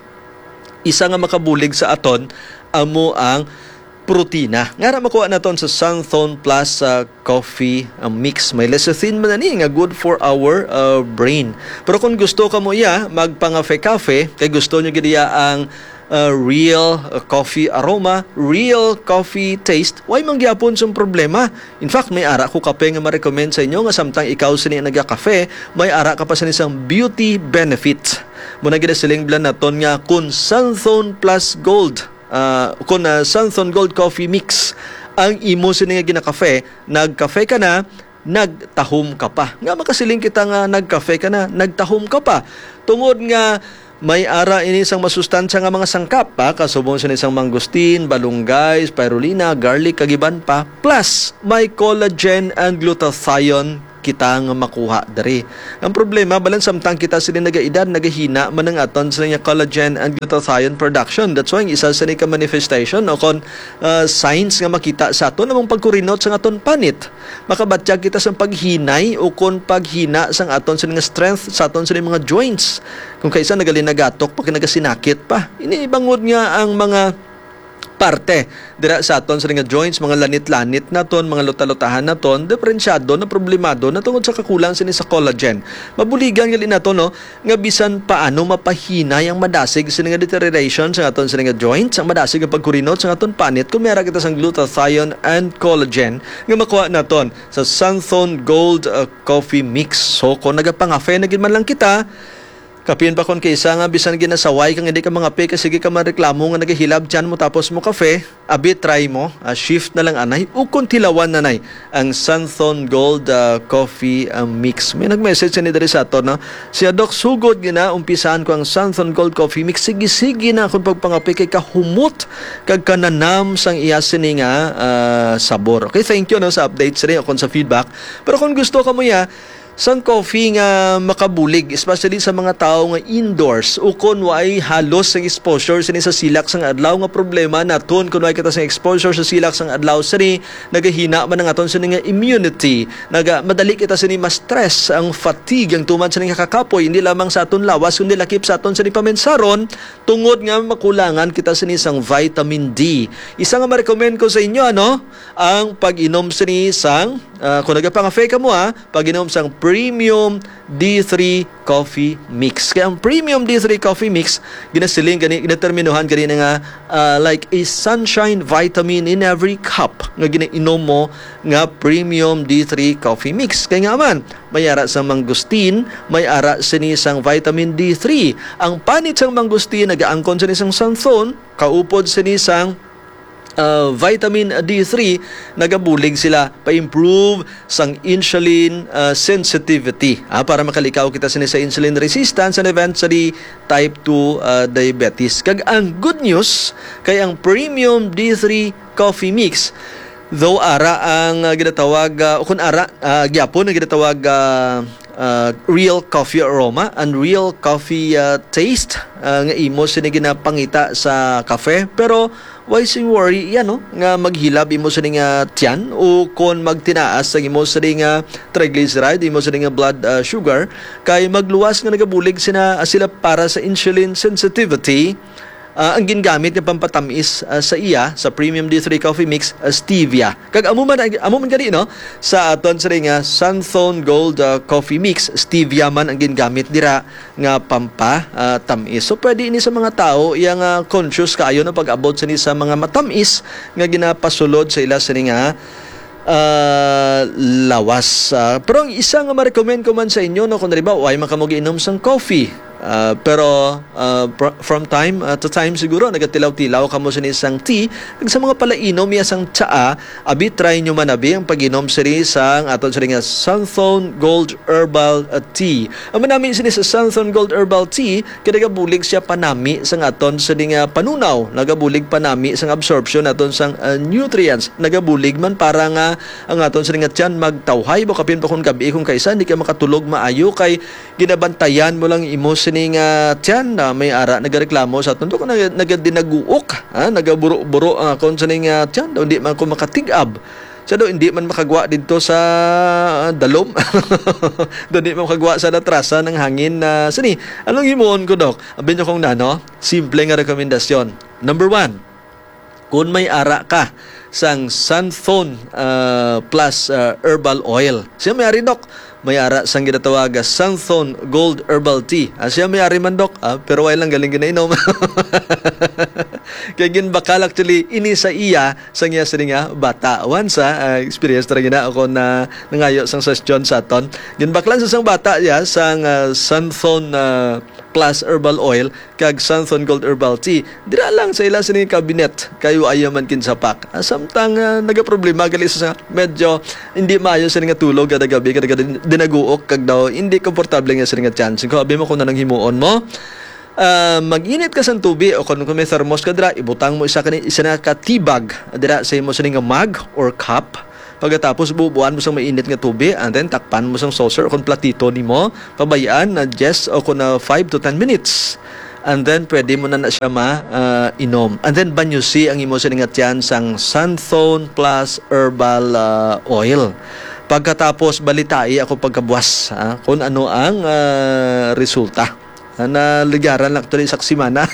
Isa nga makabulig sa aton amo ang protina. Nga ra makuha naton sa Sunthone Plus uh, Coffee uh, Mix. May lecithin man ani nga good for our uh, brain. Pero kung gusto ka mo iya magpangafe-cafe, kay gusto nyo gid ang uh, real uh, coffee aroma, real coffee taste, why mangyapon sung problema. In fact, may ara ko kape nga ma-recommend sa inyo nga samtang ikaw sini nagka-cafe, may ara ka pa sa isang beauty benefit. Muna gid siling blan naton nga kun Sunthone Plus Gold. Uh, kung uh, Sunthone Gold Coffee Mix ang imo sini nga ginakafe, nagkafe ka na, nagtahom ka pa. Nga makasiling kita nga nagkafe ka na, nagtahom ka pa. Tungod nga may ara ini isang masustansya nga mga sangkap pa, kasubong sa isang mangustin, balunggay, spirulina, garlic, kagiban pa, plus may collagen and glutathione kita nga makuha dari. Ang problema balan samtang kita sila nagaedad nagahina man ang aton sa nga collagen and glutathione production. That's why isa sa ka manifestation o kon uh, signs nga makita sa aton namang pagkurinot sa aton panit. Makabatyag kita sa paghinay o kon paghina sa aton sa nga strength sa aton sa mga joints. Kung kaysa nagalinaгаtok pag nagasinakit pa. Inibangod nga ang mga parte dira sa aton sa nga joints, mga lanit-lanit naton, mga luta-lutahan naton, diferensyado na problemado na tungod sa kakulang sini sa collagen. Mabuligan gali nato no nga bisan paano mapahinay ang madasig sa nga deterioration sa aton sa nga joints, ang madasig ang pagkurinot sa aton panit kung meron kita sang glutathione and collagen nga makuha naton sa Sunthone Gold uh, Coffee Mix. So kung nagapangafe na gid man lang kita, Kapin pa kon kaysa nga bisan ginasaway kang hindi ka mga pe kasi sige ka mareklamo nga nagahilab dyan mo tapos mo kafe, abi try mo, uh, shift na lang anay, ukon tilawan nanay ang Sunthorn Gold uh, Coffee uh, Mix. May nag-message ni dari sa ato, no? Siya, Dok, sugod gina, umpisahan ko ang Sunthorn Gold Coffee Mix. Sige-sige na akong pagpangapi kay kahumot kag kananam sang iya sini nga uh, sabor. Okay, thank you no sa updates rin akong sa feedback. Pero kung gusto ka mo ya, sang coffee nga makabulig, especially sa mga tao nga indoors, ukon way halos ang exposure sini sa silak sang adlaw nga problema naton kun way kita sa exposure sa silak sang adlaw sini nagahina man ang aton sini nga immunity, naga madali kita sini mas stress, ang fatigue ang tuman sini nga kakapoy hindi lamang sa aton lawas kundi lakip sa aton sini pamensaron tungod nga makulangan kita sini sang vitamin D. Isa nga ma-recommend ko sa inyo ano, ang pag-inom sini sang uh, kung nagapanga-fake ka mo ha, pag-inom sang Premium D three Coffee Mix. Kaya ang Premium D three Coffee Mix, ginasiling, gani, ginaterminuhan gani na nga uh, like a sunshine vitamin in every cup nga ginainom mo nga Premium D three Coffee Mix. Kaya nga man, may ara sa mangustin, may ara sinisang vitamin D three. Ang panit sang mangustin, nagaangkon sinisang Sunthorn, kaupod sinisang Uh, vitamin D three, nagabulig sila pa-improve sang insulin uh, sensitivity ah, para makalikaw kita sini sa insulin resistance and eventually type two uh, diabetes. Kag ang good news kay ang Premium D three Coffee Mix, though ara ang uh, ginatawag uh, kun ara uh, gyapon ang ginatawag uh, uh, real coffee aroma and real coffee uh, taste uh, nga imo sini ginapangita sa kafe, pero why sing worry yan no nga maghilab imo sa nga tiyan o kon magtinaas sa imo sa nga triglyceride, imo sa nga blood uh, sugar kay magluwas nga nagabulig sina uh, sila para sa insulin sensitivity. Uh, ang gingamit nga pampatamis uh, sa iya sa Premium D three Coffee Mix, uh, stevia. Kag amo man amo man gani no sa aton sa nga Sunthorn Gold uh, Coffee Mix, stevia man ang gingamit dira nga pampa uh, tamis. So pwede ini sa mga tao yang uh, conscious kaayo no pag-abot sa ni sa mga matamis nga ginapasulod sa ila sa nga uh, lawas. Uh, pero ang isa nga ma-recommend ko man sa inyo no kung diriba way makamogi inom sang coffee. Uh, pero uh, pr- from time uh, to time siguro nagatilaw-tilaw kamo sa isang tea kag sa mga palainom iya sang tsaa, abi try nyo man abi ang pag-inom sini sang aton sa nga Sunthorn Gold Herbal uh, Tea. Ang manami sini sa Sunthorn Gold Herbal Tea kay nagabulig siya panami sang aton sa nga panunaw, nagabulig panami sang absorption aton sang uh, nutrients, nagabulig man para nga ang aton sa nga tiyan magtawhay bo kapin pa kun gabi kung kaysa hindi ka makatulog maayo kay ginabantayan mo lang imo sini nga tiyan na may ara nagareklamo sa aton ko nag nagadinaguok ha nagaburo-buro ang akon sini nga tiyan daw hindi man ko makatig-ab sa daw hindi man makagwa dito sa uh, dalom daw hindi man makagwa sa natrasa ng hangin na uh, sini anong himuon ko dok abin nyo kong nano simple nga rekomendasyon. Number one, kung may ara ka sang Sunthorn uh, plus uh, herbal oil, siya may ari dok may ara sang ginatawag Sunthorn Gold Herbal Tea. Ah, siya may ari man dok, ah, pero way lang galing ginainom. Kaya ginbakal actually ini sa iya sang iya sa nga bata. Once ah, uh, experience talaga na ako na nangayo sang session sa aton. Ginbaklan sa sang bata ya sang uh, Sunthorn uh, plus herbal oil kag Sunthorn Gold Herbal Tea. Dira lang sa ila sa ni cabinet kayo ayaman kin sa pack. Ah, samtang uh, nagaproblema gali sa medyo hindi maayo sa nga tulog kada gabi kada dinaguok kag daw hindi komportable nga sa nga chance. Kung abi mo kung nanang himuon mo, uh, mag-init ka sa tubig o kung may thermos ka dira, ibutang mo isa ka isa na ka tibag dira sa imo sa nga mug or cup. Pagkatapos bubuan mo sa mainit nga tubig and then takpan mo sa saucer o kung platito nimo, pabayaan na just o kung na five to ten minutes. And then pwede mo na na siya ma-inom. Uh, and then banyusi ang imo sa nga tiyan sang Sunthorn plus herbal uh, oil. Pagkatapos balitai ako pagkabuwas ha, kung ano ang uh, resulta. Uh, na ligaran lang ito rin sa simana.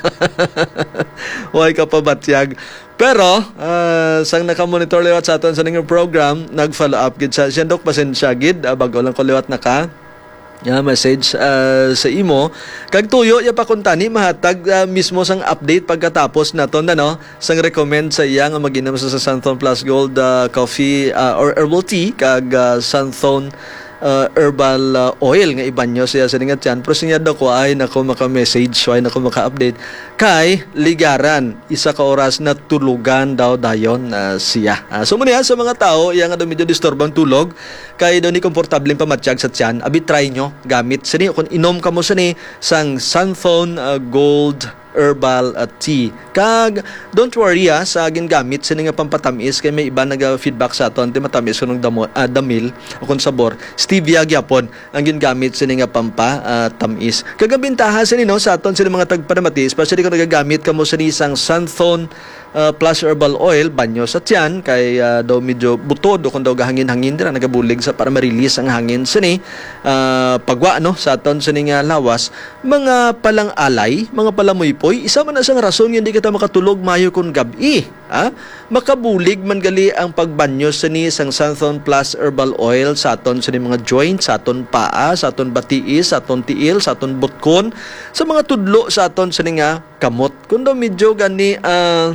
Huwag ka pabatyag. Pero, uh, sang nakamonitor liwat sa aton sa nanging program, nag-follow up gid sa siya, Dok, pasensya gid, uh, bago lang ko liwat na ka. Yeah, message uh, sa imo kag tuyo ya pakuntani mahatag uh, mismo sang update pagkatapos naton na no sang recommend sa iya nga mag-inom sa Sunthorn Plus Gold uh, coffee uh, or herbal tea kag uh, Sunthorn uh, herbal uh, oil nga ibanyo siya sa nga tiyan. Pero siya daw ko ay nako maka-message, ay nako maka-update kay ligaran isa ka oras na tulugan daw dayon uh, siya. Uh, so muna sa mga tao iya nga daw medyo disturbang tulog kay daw ni komportableng pamatsyag sa tiyan, abi try nyo gamit sini kung inom ka mo sini sang Sunthone uh, Gold herbal at tea. Kag don't worry ah, sa gingamit sini nga pampatamis kay may iba naga-feedback sa aton ti matamis kunong damo uh, damil o kun sabor. Stevia gyapon ang gingamit sini nga pampa uh, tamis. Kagabintaha sini no sa aton sini mga tagpanamati, especially kung nagagamit kamo sini sang Sunthone uh, plus herbal oil banyo sa tiyan kay uh, daw medyo butod o kung daw gahangin-hangin dira nagabulig sa para ma-release ang hangin sini uh, pagwa no sa aton sini nga lawas mga palang alay, mga palamoy isa man na sang rason nga hindi kita makatulog mayo kun gabi. Ha? Makabulig man gali ang pagbanyo sa ni sang Sunthone Plus Herbal Oil sa aton sa mga joints, sa aton paa, sa aton batiis, sa aton tiil, sa aton butkon, sa mga tudlo sa aton sa nga kamot. Kung daw medyo gani uh,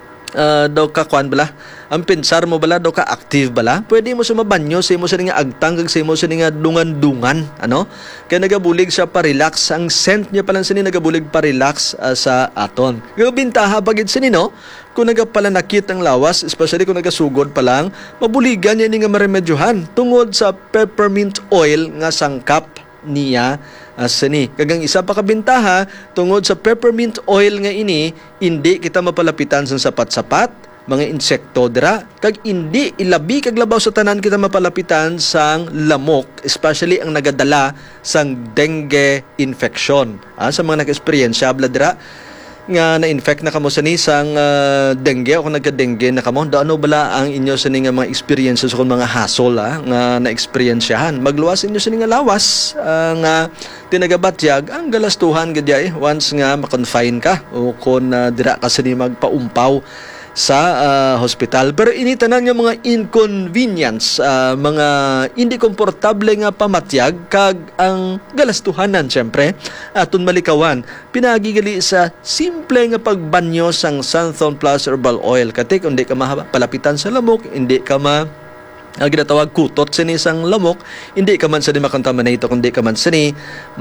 uh, daw kakwan bala, ang pinsar mo bala daw ka active bala, pwede mo sa mabanyo sa imo sa nga agtang kag sa imo sa nga dungan-dungan, ano? Kaya nagabulig siya pa-relax, ang scent niya pala sini nagabulig pa-relax uh, sa aton. Kaya bintaha pagid sini no, kung nagapalanakit ang lawas, especially kung nagasugod pa lang, mabuligan niya ni nga maremedyohan tungod sa peppermint oil nga sangkap niya uh, sini. Kagang isa pa kabintaha tungod sa peppermint oil nga ini, hindi kita mapalapitan sa sapat-sapat mga insekto dira kag hindi ilabi kag labaw sa tanan kita mapalapitan sang lamok, especially ang nagadala sang dengue infection. Ah, sa mga nag-experience bla dira nga na-infect na kamo sa ni sang uh, dengue o kung nagka-dengue na kamo, daano bala ang inyo sa nga mga experiences o mga hassle ah, nga na-experiensyahan. Magluwas inyo sa nga lawas uh, nga tinagabatyag ang galastuhan gadya eh, once nga makonfine ka o kung uh, dira ka sa ni magpaumpaw sa uh, hospital. Pero initanan nga mga inconvenience, uh, mga hindi komportable nga pamatyag kag ang galastuhanan syempre aton malikawan pinagigali sa simple nga pagbanyo sang Sunthone Plus Herbal Oil. Kati kung hindi ka mapalapitan sa lamok, hindi ka ma ang ginatawag kutot sini sang lamok, hindi ka man sa ni makontaminate kundi ka man sa ni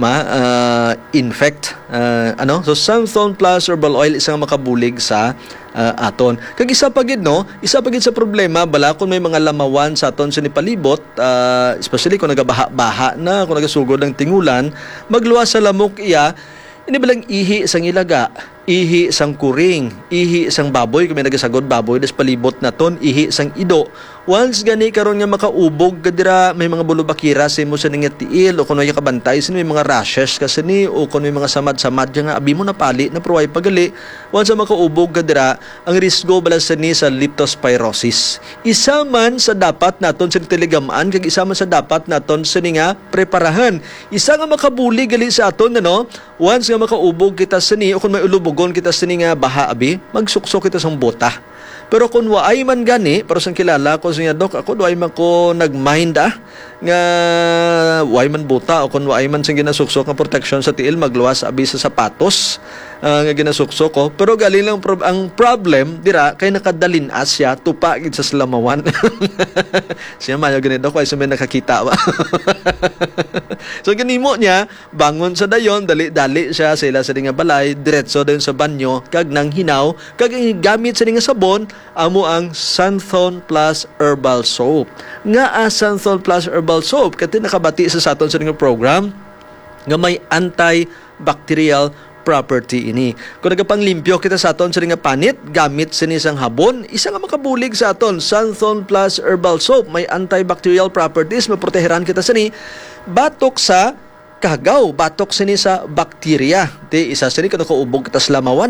ma-infect uh, uh, ano. So Sunthone Plus Herbal Oil isang makabulig sa uh, aton. Kag isa pagid no, isa pagid sa problema bala kung may mga lamawan sa aton sa ni palibot, uh, especially kung nagabaha-baha na, kung nagasugod ng tingulan, magluwas sa lamok iya, ini balang ihi sang ilaga, ihi sang kuring, ihi sang baboy, kung may nagasagod baboy, das palibot na ton, ihi sang ido. Once gani karon nga makaubog kadira, may mga bulubakira sa imo sa nga tiil o kung may kabantay sa may mga rashes kasi ni o kung may mga samad-samad nga abi mo na pali na pruway pagali. Once makaubog kadira, ang risgo bala sa ni sa leptospirosis. Isa man sa dapat naton sa tiligamaan kag isa man sa dapat naton sa ni nga preparahan. Isa nga makabuli gali sa aton ano, once nga makaubog kita sa ni o kung may ulubogon kita sa ni nga baha abi, magsuksok kita sang bota. Pero kung waay man gani, pero sang kilala ko siya dok, ako waay man ko nag-mind ah, nga waay man buta o kung waay man sing ginasuksok nga protection sa tiil, magluwas abi sa sapatos uh, nga ginasuksok ko. Pero galing lang pro- ang problem dira kay nakadalin asya tupa gid sa slamawan. Siya man yung ganito ko ay may nakakita ba. So ganimo niya bangon sa dayon, dali-dali siya sila sa nga balay, diretso dayon sa banyo kag nang hinaw kag gamit sa nga sabon amo ang Sunthone Plus Herbal Soap. Nga ang Sunthone Plus Herbal Soap kati nakabati sa saton sa nga program nga may antibacterial property ini. Kung nagapanglimpyo kita sa aton sa nga panit gamit sa isang habon, isa nga makabulig sa aton Sunthone Plus Herbal Soap, may antibacterial properties, maproteheran kita sa ni batok sa kagaw, batok sini sa bakterya. Di isa sini kada kaubog kita sa lamawan